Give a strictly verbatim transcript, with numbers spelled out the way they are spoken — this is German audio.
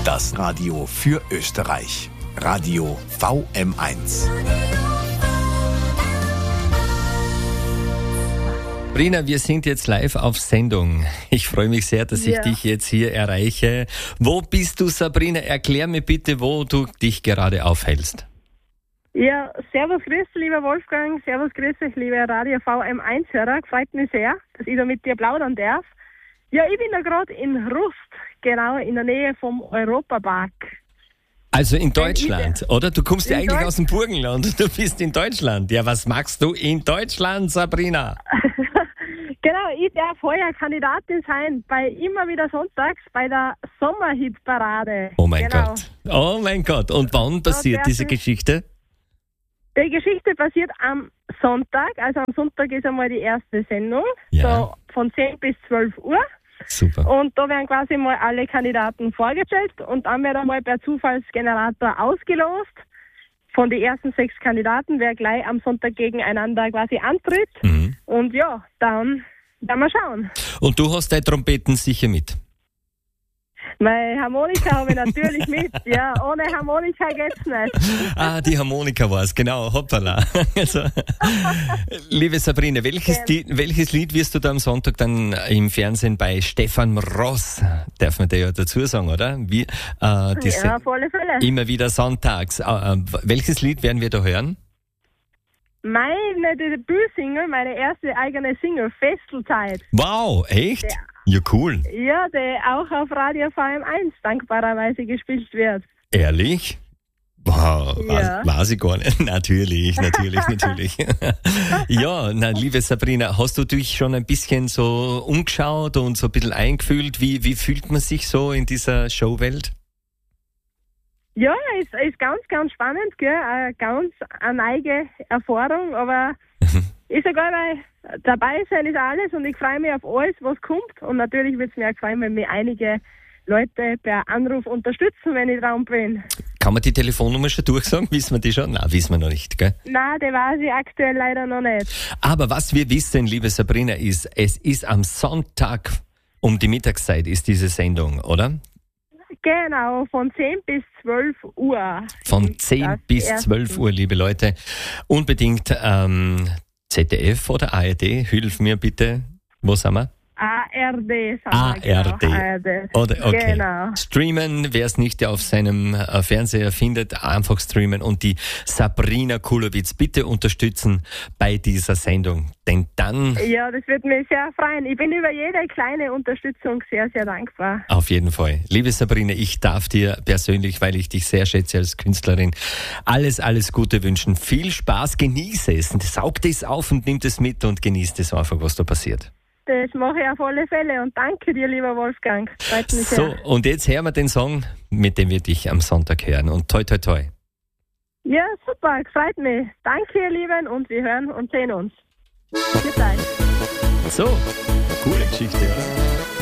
Das Radio für Österreich. Radio V M eins. Sabrina, wir sind jetzt live auf Sendung. Ich freue mich sehr, dass Ja. ich dich jetzt hier erreiche. Wo bist du, Sabrina? Erklär mir bitte, wo du dich gerade aufhältst. Ja, servus, grüß, lieber Wolfgang, servus, grüß euch, liebe Radio V M eins-Hörer. Freut mich sehr, dass ich da mit dir plaudern darf. Ja, ich bin da gerade in Rust, genau in der Nähe vom Europapark. Also in Wenn Deutschland, oder? Du kommst ja In eigentlich Deutsch- aus dem Burgenland. Du bist in Deutschland. Ja, was machst du in Deutschland, Sabrina? Genau, ich darf heuer Kandidatin sein bei immer wieder sonntags bei der Sommerhitparade. Oh mein genau. Gott. Oh mein Gott. Und wann passiert darf diese ich- Geschichte? Die Geschichte passiert am Sonntag, also am Sonntag ist einmal die erste Sendung, Ja. so von zehn bis zwölf Uhr. Super. Und da werden quasi mal alle Kandidaten vorgestellt und dann wird einmal per Zufallsgenerator ausgelost. Von den ersten sechs Kandidaten, wer gleich am Sonntag gegeneinander quasi antritt. Mhm. Und ja, dann werden wir schauen. Und du hast deine Trompeten sicher mit. Meine Harmonika habe ich natürlich mit. Ja, ohne Harmonika geht's nicht. Ah, die Harmonika war's, genau, hoppala. Also, liebe Sabrina, welches, Gern. Lied, welches Lied wirst du da am Sonntag dann im Fernsehen bei Stefan Ross, darf man dir ja dazu sagen, oder? Wie, äh, diese, Ja, auf alle Fälle. immer wieder sonntags. Äh, äh, welches Lied werden wir da hören? Meine Debütsingle, meine erste eigene Single, Festelzeit. Wow, echt? Ja. Ja, cool. Ja, die auch auf Radio V M eins dankbarerweise gespielt wird. Ehrlich? Wow, Ja. weiß, weiß ich gar nicht. Natürlich, natürlich, natürlich. Ja, na, liebe Sabrina, hast du dich schon ein bisschen so umgeschaut und so ein bisschen eingefühlt? Wie, wie fühlt man sich so in dieser Showwelt? Ja, ist, ist ganz, ganz spannend, gell? Eine ganz eine neue Erfahrung, aber ist egal, weil dabei sein ist alles und ich freue mich auf alles, was kommt. Und natürlich würde es mich auch freuen, wenn mich einige Leute per Anruf unterstützen, wenn ich dran bin. Kann man die Telefonnummer schon durchsagen? Wissen wir die schon? Nein, wissen wir noch nicht, gell? Nein, die weiß ich aktuell leider noch nicht. Aber was wir wissen, liebe Sabrina, ist, es ist am Sonntag um die Mittagszeit ist diese Sendung, oder? Genau, von zehn bis zwölf Uhr. Von ist zehn das bis erste. zwölf Uhr, liebe Leute. Unbedingt ähm, Z D F oder A R D, hilf mir bitte. Wo sind wir? A R D. sagen A wir, R D. Genau, A R D. Oder, okay. Genau. Streamen, wer es nicht auf seinem äh, Fernseher findet, einfach streamen und die Sabrina Kulowitz bitte unterstützen bei dieser Sendung. Denn dann, Ja, das würde mich sehr freuen. Ich bin über jede kleine Unterstützung sehr, sehr dankbar. auf jeden Fall. Liebe Sabrina, ich darf dir persönlich, weil ich dich sehr schätze als Künstlerin, alles, alles Gute wünschen. Viel Spaß, genieße es. Saug das auf und nimm es mit und genieß das einfach, was da passiert. Das mache ich auf alle Fälle und danke dir, lieber Wolfgang. Freut mich So, sehr. und jetzt hören wir den Song, mit dem wir dich am Sonntag hören. Und toi, toi, toi. Ja, super, freut mich. Danke, ihr Lieben, und wir hören und sehen uns. Bis dann. So, coole Geschichte, oder?